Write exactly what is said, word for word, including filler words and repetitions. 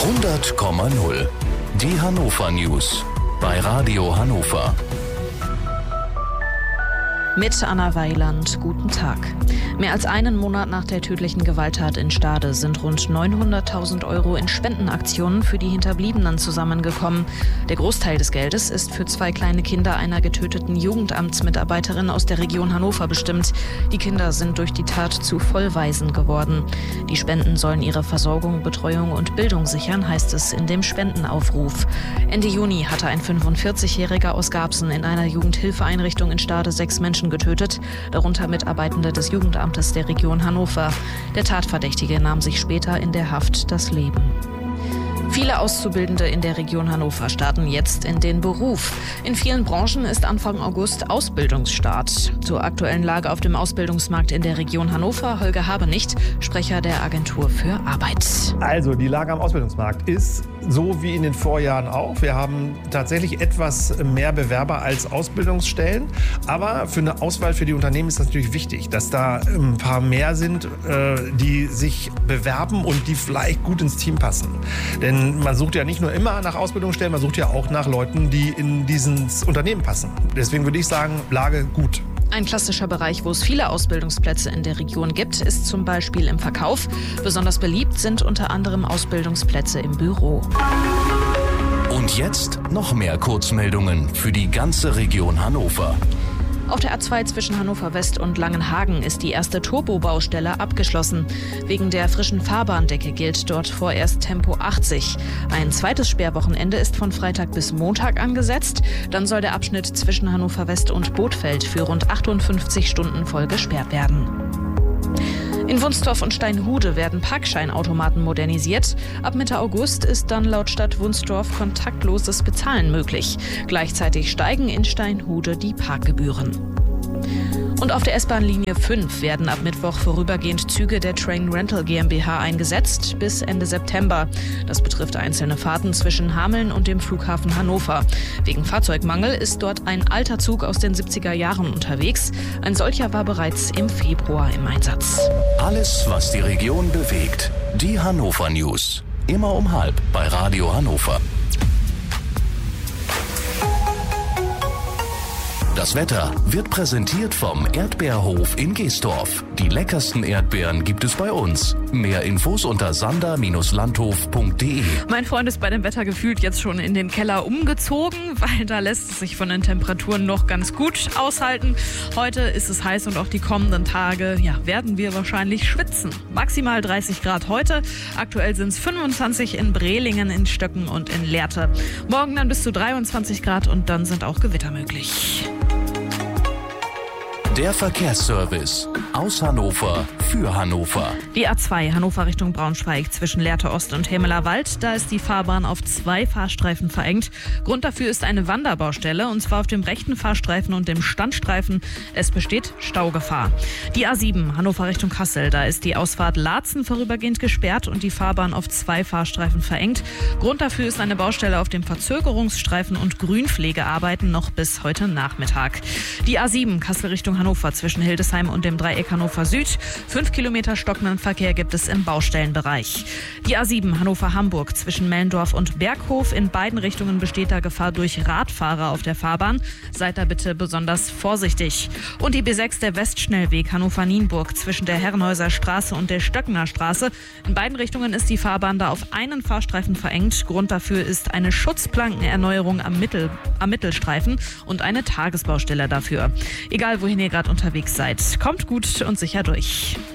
hundert Komma null. Die Hannover News bei Radio Hannover. Mit Anna Weiland, guten Tag. Mehr als einen Monat nach der tödlichen Gewalttat in Stade sind rund neunhunderttausend Euro in Spendenaktionen für die Hinterbliebenen zusammengekommen. Der Großteil des Geldes ist für zwei kleine Kinder einer getöteten Jugendamtsmitarbeiterin aus der Region Hannover bestimmt. Die Kinder sind durch die Tat zu Vollwaisen geworden. Die Spenden sollen ihre Versorgung, Betreuung und Bildung sichern, heißt es in dem Spendenaufruf. Ende Juni hatte ein fünfundvierzigjähriger aus Garbsen in einer Jugendhilfeeinrichtung in Stade sechs Menschen getötet, darunter Mitarbeitende des Jugendamtes der Region Hannover. Der Tatverdächtige nahm sich später in der Haft das Leben. Viele Auszubildende in der Region Hannover starten jetzt in den Beruf. In vielen Branchen ist Anfang August Ausbildungsstart. Zur aktuellen Lage auf dem Ausbildungsmarkt in der Region Hannover, Holger Habenicht, Sprecher der Agentur für Arbeit. Also die Lage am Ausbildungsmarkt ist so wie in den Vorjahren auch. Wir haben tatsächlich etwas mehr Bewerber als Ausbildungsstellen. Aber für eine Auswahl für die Unternehmen ist das natürlich wichtig, dass da ein paar mehr sind, die sich bewerben und die vielleicht gut ins Team passen. Denn man sucht ja nicht nur immer nach Ausbildungsstellen, man sucht ja auch nach Leuten, die in dieses Unternehmen passen. Deswegen würde ich sagen, Lage gut. Ein klassischer Bereich, wo es viele Ausbildungsplätze in der Region gibt, ist zum Beispiel im Verkauf. Besonders beliebt sind unter anderem Ausbildungsplätze im Büro. Und jetzt noch mehr Kurzmeldungen für die ganze Region Hannover. Auf der A zwei zwischen Hannover West und Langenhagen ist die erste Turbo-Baustelle abgeschlossen. Wegen der frischen Fahrbahndecke gilt dort vorerst Tempo achtzig. Ein zweites Sperrwochenende ist von Freitag bis Montag angesetzt. Dann soll der Abschnitt zwischen Hannover West und Bothfeld für rund achtundfünfzig Stunden voll gesperrt werden. In Wunstorf und Steinhude werden Parkscheinautomaten modernisiert. Ab Mitte August ist dann laut Stadt Wunstorf kontaktloses Bezahlen möglich. Gleichzeitig steigen in Steinhude die Parkgebühren. Und auf der S-Bahn-Linie fünf werden ab Mittwoch vorübergehend Züge der Train Rental GmbH eingesetzt bis Ende September. Das betrifft einzelne Fahrten zwischen Hameln und dem Flughafen Hannover. Wegen Fahrzeugmangel ist dort ein alter Zug aus den siebziger Jahren unterwegs. Ein solcher war bereits im Februar im Einsatz. Alles, was die Region bewegt. Die Hannover News. Immer um halb bei Radio Hannover. Das Wetter wird präsentiert vom Erdbeerhof in Geestorf. Die leckersten Erdbeeren gibt es bei uns. Mehr Infos unter sander Bindestrich landhof punkt de. Mein Freund ist bei dem Wetter gefühlt jetzt schon in den Keller umgezogen, weil da lässt es sich von den Temperaturen noch ganz gut aushalten. Heute ist es heiß und auch die kommenden Tage ja, werden wir wahrscheinlich schwitzen. Maximal dreißig Grad heute. Aktuell sind es fünfundzwanzig in Brelingen, in Stöcken und in Lehrte. Morgen dann bis zu dreiundzwanzig Grad und dann sind auch Gewitter möglich. Der Verkehrsservice aus Hannover für Hannover. Die A zwei Hannover Richtung Braunschweig zwischen Lehrte Ost und Hemeler Wald. Da ist die Fahrbahn auf zwei Fahrstreifen verengt. Grund dafür ist eine Wanderbaustelle und zwar auf dem rechten Fahrstreifen und dem Standstreifen. Es besteht Staugefahr. Die A sieben Hannover Richtung Kassel. Da ist die Ausfahrt Laatzen vorübergehend gesperrt und die Fahrbahn auf zwei Fahrstreifen verengt. Grund dafür ist eine Baustelle auf dem Verzögerungsstreifen und Grünpflegearbeiten noch bis heute Nachmittag. Die A sieben Kassel Richtung Hannover zwischen Hildesheim und dem Dreieck Hannover Süd. Fünf Kilometer stockenden Verkehr gibt es im Baustellenbereich. Die A sieben Hannover-Hamburg zwischen Mellendorf und Berghof. In beiden Richtungen besteht da Gefahr durch Radfahrer auf der Fahrbahn. Seid da bitte besonders vorsichtig. Und die B sechs, der Westschnellweg Hannover-Nienburg zwischen der Herrenhäuser Straße und der Stöckener Straße. In beiden Richtungen ist die Fahrbahn da auf einen Fahrstreifen verengt. Grund dafür ist eine Schutzplankenerneuerung am, Mittel, am Mittelstreifen und eine Tagesbaustelle dafür. Egal wohin ihr gerade unterwegs seid, kommt gut und sicher durch.